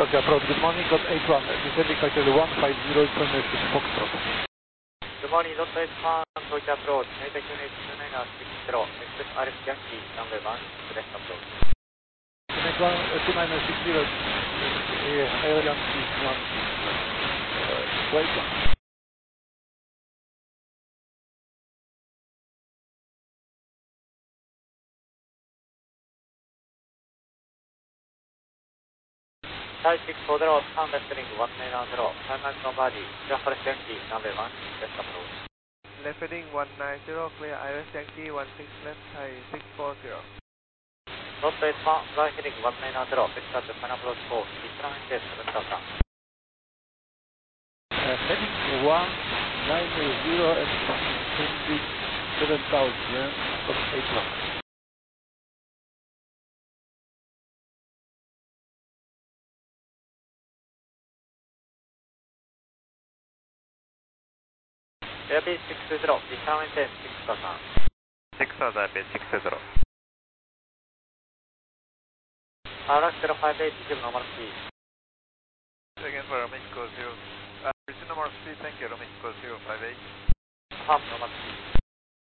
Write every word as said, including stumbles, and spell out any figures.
Tokyo approach, good morning, dot eight one, descending factor one five zero, information Foxtrot. Good morning, dot eight one, Tokyo approach, Delta Q N H two nine six zero, express R F Yankee, runway one, left approach. Connect one, two nine six zero, Air Yankee one, welcome. Thai six four zero, sound left heading one nine zero, time line no body, clear for Yankee, runway one, left approach. Left heading one nine zero, clear I R S Yankee one six left, Thai six four zero. Dot eight one, right heading one nine zero, vector to final approach four, return and test seven thousand. Uh, heading one nine zero and descending seven thousand, dot eight one. Airbase six zero, return and test six thousand. six thousand, Airbase six zero. Parallax zero five eight, give normal speed. Again for Mexico zero. Uh, resume normal speed, thank you, Mexico zero five eight. Half normal speed.